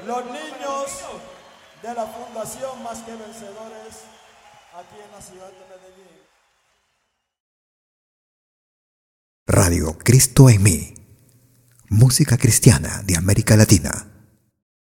los niños de la Fundación Más que Vencedores aquí en la ciudad de Medellín. Radio Cristo en mí, música cristiana de América Latina.